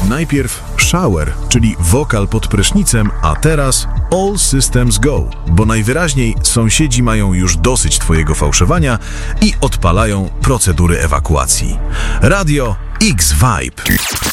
Najpierw shower, czyli wokal pod prysznicem, a teraz all systems go, bo najwyraźniej sąsiedzi mają już dosyć twojego fałszowania i odpalają procedury ewakuacji. Radio X Vibe.